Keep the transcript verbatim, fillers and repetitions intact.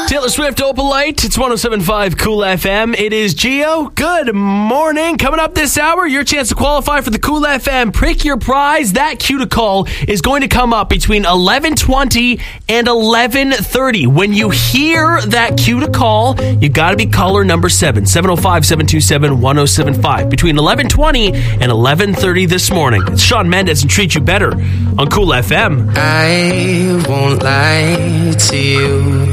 Taylor Swift, Opalite. It's one oh seven point five Cool F M. It is Gio. Good morning. Coming up this hour, your chance to qualify for the Cool F M Prick Your Prize. That cue to call is going to come up between eleven twenty and eleven thirty. When you hear that cue to call, you got to be caller number seven, seven oh five, seven two seven, one oh seven five. Between eleven twenty and eleven thirty this morning. It's Shawn Mendes and Treat You Better on Cool F M. I won't lie to you.